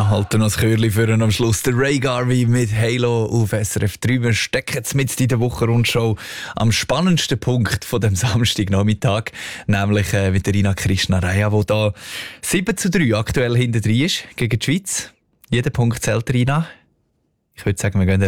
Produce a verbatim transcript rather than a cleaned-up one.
halten noch das Chörli für ihn am Schluss. Der Ray Garvey mit Halo auf S R F drei. Wir stecken jetzt mit in der Wochenrundschau am spannendsten Punkt von dem Samstagnachmittag, nämlich äh, mit der Rina Krishnaraya, die da sieben zu drei aktuell hinter drin ist gegen die Schweiz. Jeder Punkt zählt, Rina. Ich würde sagen, wir gehen